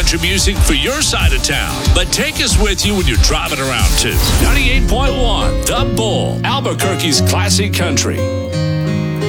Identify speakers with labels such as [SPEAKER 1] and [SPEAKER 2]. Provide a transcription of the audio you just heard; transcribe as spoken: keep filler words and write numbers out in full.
[SPEAKER 1] country music for your side of town. But take us with you when you're driving around too. ninety-eight point one, The Bull, Albuquerque's classic country.